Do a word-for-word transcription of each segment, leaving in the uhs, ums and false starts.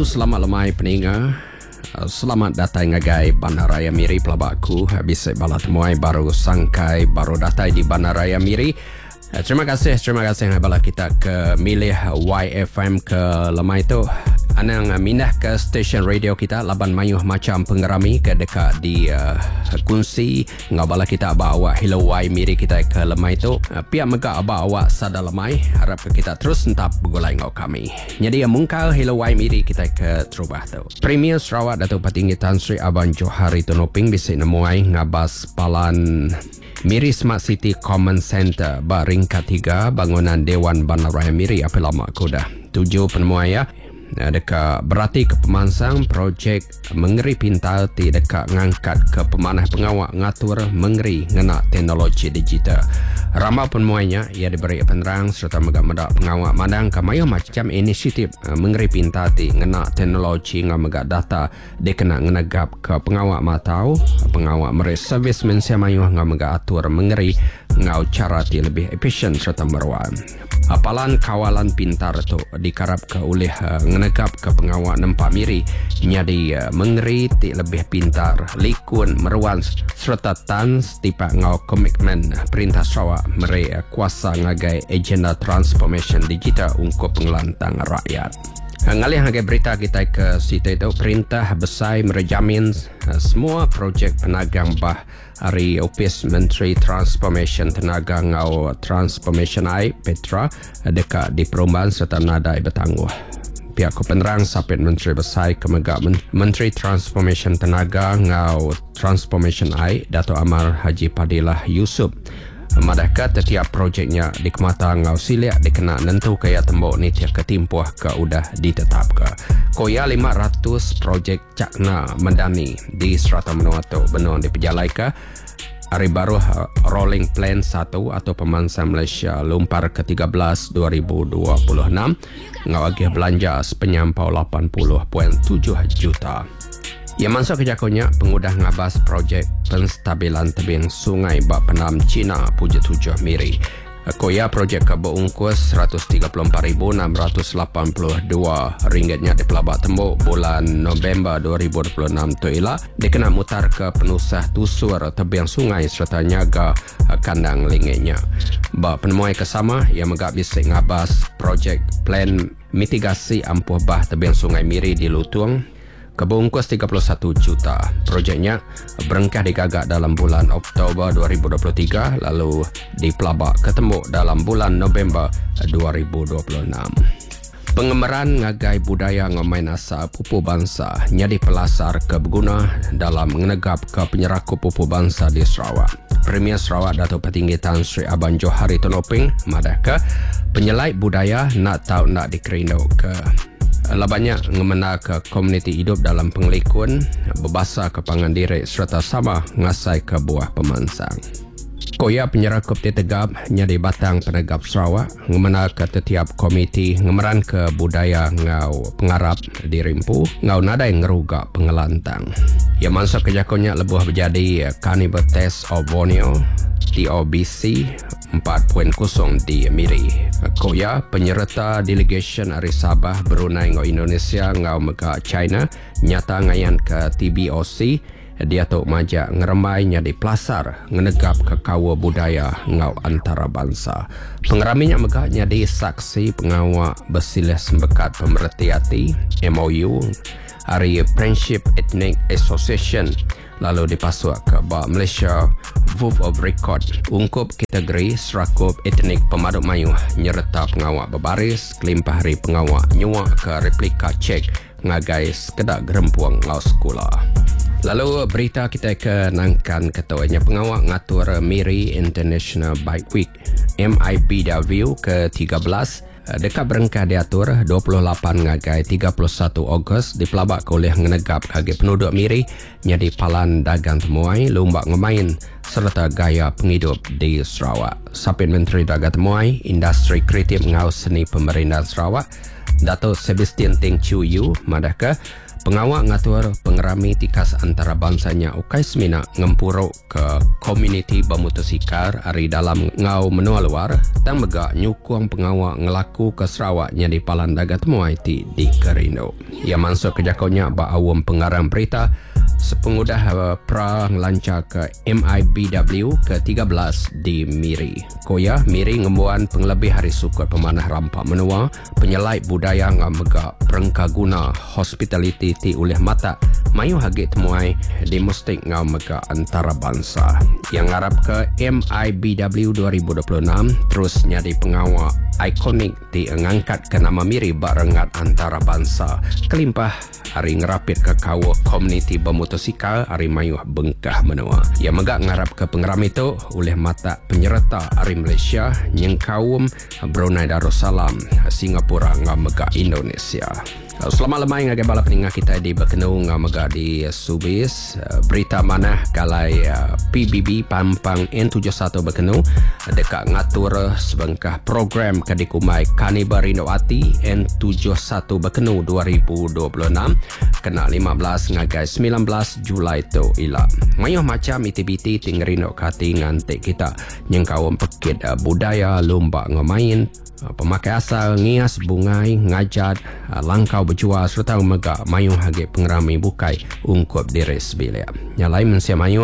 selamat lemai peninga. Selamat datang ngagai Bandaraya Miri pelabakku. Habis bala temuai baru sangkai baru datai di Bandaraya Miri. Terima kasih, terima kasih bala kita ke milih Y F M ke lemai tu. Anang mindah ke stesen radio kita laban mayuh macam pengerami ke dekat di uh, kunci ngau bala kita aba awak Hello Y Miri kita ke lemai tu. Uh, pihak mega aba awak sada lemai harap ke kita terus entap begulai ngau kami. Jadi yang mungkal Hello Y Miri kita ke terubah tu. Premier Sarawak Datuk Patinggi Tan Sri Abang Johari Tunoping bisa nemuai ngabas palan Miri Smart City Common Center baringkat tiga bangunan Dewan Bandaraya Miri apa lama aku dah. Tujuh penemuaya dekat berarti ke pemansang projek mengeri pintar ti dekat ngangkat ke pemanah pengawak ngatur mengeri ngena teknologi digital. Ramai penemuainya ia diberi penerang serta megak-medak pengawak madang kamayo macam inisiatif mengeri pintar ti ngena teknologi ngamegak data dikena ngenegap ke pengawak matau pengawak meri servis mensia mayuh ngamegak atur mengeri ngau cara ti lebih efisien serta meruan. Apalan kawalan pintar tu dikarap ke oleh uh, ngenegap ke pengawak nempak miri nyadi uh, mengeri ti lebih pintar likun meruan serta tan setipak ngau komitmen perintah Sarawak meri uh, kuasa ngagai agenda transformation digital untuk pengelantang rakyat. Ngalih hagai berita kita ke situ itu perintah besar merejamin uh, semua projek penagang bah hari Opis Menteri Transformation Tenaga ngau Transformation I Petra uh, dekat di perumahan serta nadai bertangguh. Pihak penerang sapit Menteri Besar Kemegak Menteri Transformation Tenaga ngau Transformation I Dato' Amar Haji Padilah Yusuf madahkah setiap projeknya dikemata ngau siliak dikena nentu kaya tembok ni tiap ketimpuh ke udah ditetapkan. Koya lima ratus projek cakna mendani di Serata Menua tu benar diperjalaika. Hari baru uh, Rolling Plan satu atau Pemansang Malaysia Lumpar ke tiga belas dua ribu dua puluh enam ngau agih belanja sepenyampau lapan puluh perpuluhan tujuh juta. Yang masuk ke jakonya pengudah ngabas projek penstabilan tebing sungai bak penam Cina Puja Tujuh Miri. Koya projek ke berungkus seratus tiga puluh empat ribu enam ratus lapan puluh dua ringgitnya di pelabak tembok bulan November dua ribu dua puluh enam tu ialah dikena mutar ke penusah tusur tebing sungai serta nyaga kandang lingitnya. Bak penemuai kesama yang megak bisik ngabas projek plan mitigasi ampuh bah tebing sungai Miri di Lutung kebungkus tiga puluh satu juta. Projeknya berengkah digagak dalam bulan Oktober dua ribu dua puluh tiga lalu dipelabak ketemu dalam bulan November dua ribu dua puluh enam. Pengemeran ngagai budaya ngomai nasa pupu bangsa nyadi pelasar ke berguna dalam menegap ke penyerakup pupu bangsa di Sarawak. Premier Sarawak Datuk Patinggi Tan Sri Abang Johari Tunoping madahkah penyelai budaya nak tahu nak dikerindau ke labanya ngemena ke komuniti hidup dalam pengelikun berbasa ke pangan diri serta sama ngasai ke buah pemansang. Koya penyerakup ditegap nyadi batang penegap Sarawak ngemena ke setiap komiti ngemeran ke budaya ngau pengarap dirimpu ngau nadai ngeruga pengelantang. Yang masuk ke jakonya lebuh berjadi Carnival Test of Borneo T O B C empat titik kosong di Miri. Koya penyerta delegation dari Sabah Brunei ngau Indonesia ngau mega China nyata ngayan ke T B O C dia tok majak ngeremai nyadi pelasar ngenegap ke kawa budaya ngau antarabangsa. Pengeraminya mega nyadi saksi pengawak bersilah sembekat pemerhati hati M O U hari Friendship Ethnic Association lalu dipasuk ke Bak Malaysia Book of Record ungkup kategori serakup etnik pemaduk mayuh nyerta pengawak berbaris kelimpah hari pengawak nyuak ke replika cek ngagai sekedak gerempuang ngau sekolah. Lalu berita kita ke nangkan ketuanya pengawak ngatur Miri International Bike Week M I B W ke tiga belas dekat berengkah diatur dua puluh lapan ngagai tiga puluh satu Ogos dipelabak oleh ngenegap kaki penduduk Miri nyadi palan dagang temuai lumbak ngemain serta gaya penghidup di Sarawak. Sapit Menteri Dagang Temuai Industri Kreatif ngau seni pemerintahan Sarawak Dato' Sebastian Teng Chiu Yu madahkah Pengawak ngatur pengerami tikas antarabansanya ukai semina ngempuruk ke komuniti bermotosikal ari dalam ngau menua luar tang megak nyukung pengawak ngelaku ke Sarawaknya di Palandaga temuai ti di Kerindo. Ia masuk ke jakonya ba awam pengarang berita sepengudah uh, pra ngelancar ke M I B W ke tiga belas di Miri. Koya Miri ngembuan penglebih hari sukut pemanah rampak menua penyelai budaya ngamega perengkaguna hospitality ti oleh mata mayu hagit temuai di mustik ngamega antarabangsa yang ngarap ke M I B W dua ribu dua puluh enam terus nyadi pengawal ikonik di ngangkat ke nama Miri barengat antarabangsa kelimpah hari ngerapit ke kawa komuniti bermotosikal hari mayuh bengkah menua. Ia megak ngarap ke pengeram itu oleh mata penyerta hari Malaysia yang kaum Brunei Darussalam Singapura ngam megak Indonesia. Selamat lemai ngagai bala peningah kita di Berkenu ngam megak di Subis. Berita mana kalai P B B Pampang N tujuh puluh satu Berkenu dekat ngatur sebengkah program kadikumai Kanibar Rindoati N tujuh puluh satu Berkenu dua ribu dua puluh enam kena lima belas ngagai sembilan belas Julai tu ila. Mayuh macam iti-biti tinggerino kati ngantik kita yang kaum pekit budaya lomba ngemain pemakai asal ngias bungai ngajat langkau berjual serta megak mayuh hagi pengerami bukai ungkup diri sebilia. Yang lain mensia mayuh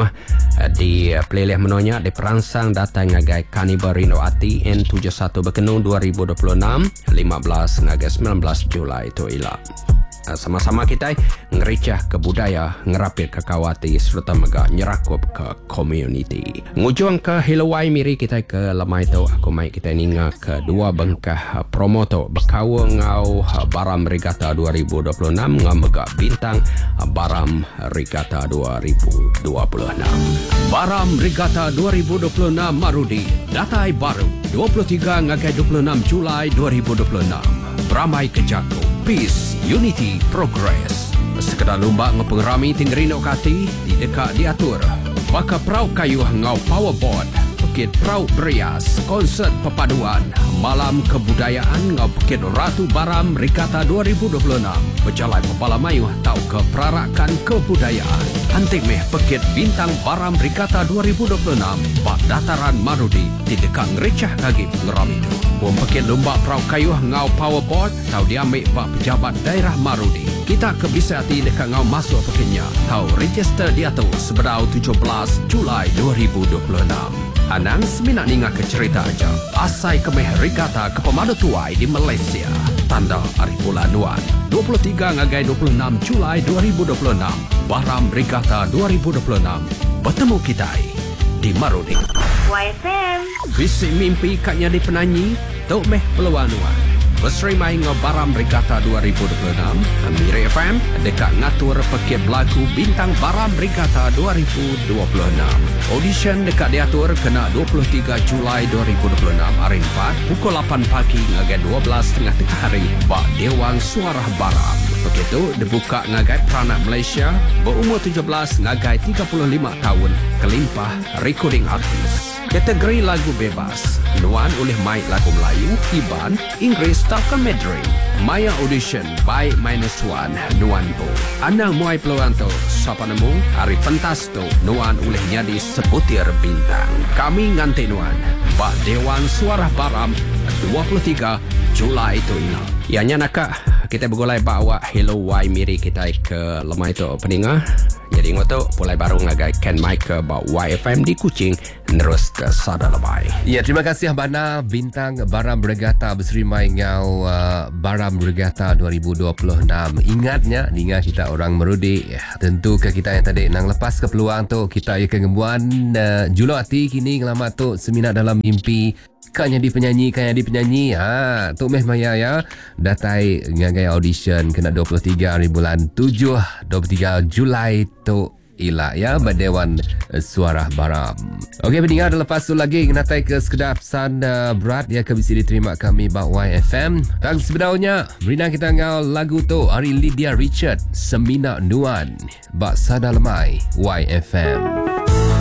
di playlist menunya diperangsang datang ngagai Kanibar Rindoati N tujuh puluh satu Berkenu dua ribu dua puluh enam lima belas ngagai sembilan belas Julai tu ila. Sama-sama kita ngericah ke budaya, ngerapit ke kawati serta megak nyerakup ke komuniti. Ngujung ke Hilawai Miri kita ke lemai tu aku mai kita ninga ke dua bengkah promoto berkawa ngau Baram Regatta dua ribu dua puluh enam ngau megak bintang Baram Regatta dua ribu dua puluh enam. Baram Regatta dua ribu dua puluh enam Marudi datai baru dua puluh tiga ngagai dua puluh enam Julai dua ribu dua puluh enam. Beramai ke Jago, Peace, Unity, Progress. Sekedar lomba ngepengerami tinggerino kati di dekat diatur. Baka perau kayu ngau powerboard, pekit perau berias, konsert perpaduan, malam kebudayaan ngau pekit Ratu Baram Regatta dua ribu dua puluh enam. Berjalan kepala mayuh tau ke perarakan kebudayaan. Antik meh pekit bintang Baram Regatta dua ribu dua puluh enam bak dataran Marudi di dekat ngericah kaki pengerami itu. Buang pekit lomba perau kayu ngau powerboard tau diambil bak pejabat daerah Marudi. Kita ke bisa hati dekat ngau masuk pekitnya. Tau register dia tu sebedau tujuh belas Julai dua ribu dua puluh enam. Anang seminat ninga ke cerita aja. Asai ke meh regatta ke pemadu tuai di Malaysia. Tanda hari bulan Nuan. dua puluh tiga ngagai dua puluh enam Julai dua ribu dua puluh enam. Baram Regatta dua ribu dua puluh enam. Bertemu kita di Marudi. Y F M. Visi mimpi katnya di penanyi. Tok meh peluang Nuan. Berserimai ngau Baram Regatta dua ribu dua puluh enam. Miri F M dekat ngatur pekit berlaku bintang Baram Regatta dua ribu dua puluh enam. Audition dekat diatur kena dua puluh tiga Julai dua ribu dua puluh enam hari empat pukul lapan pagi ngagai dua belas tengah tengah hari bak Dewan Suara Baram. Begitu dibuka ngagai peranak Malaysia berumur tujuh belas ngagai tiga puluh lima tahun kelimpah recording artis. Kategori lagu bebas Nuan oleh Mike lagu Melayu, Iban, Inggeris, Talkan Mandarin. Maya audition by minus one Nuan Bo. Anang muai peluang tu siapa nemu hari pentas tu Nuan oleh jadi sebutir bintang. Kami nganti Nuan bak Dewan Suara Baram dua puluh tiga Julai itu ina. Ianya nakak kita bergolai bawa Hello Y Miri kita ke lemah itu peningah. Jadi ngoto mulai baru ngagai Ken Mike bawa Y F M di Kuching terus ke Sada Lemai. Ya, terima kasih Abana bintang Baram Regatta berserimai ngau uh, Baram Regatta dua ribu dua puluh enam. Ingatnya ninga kita orang Marudi. Tentu ke kita yang tadi nang lepas ke peluang tu kita ya kengembuan uh, Julo hati kini ngelamat tu seminat dalam mimpi. Kanya di penyanyi, kanya di penyanyi. Ha, Tok Meh Maya ya. Datai ngagai audition kena dua puluh tiga hari bulan tujuh, dua puluh tiga Julai tu ila ya Berdewan Suara Baram. Okey, pendengar lepas tu lagi natai ke sekedar pesan uh, berat ya ke bisa diterima kami bak Y F M. Dan sebenarnya berinang kita ngau lagu tu hari Lydia Richard Semina Nuan bak Sada Lemai Y F M.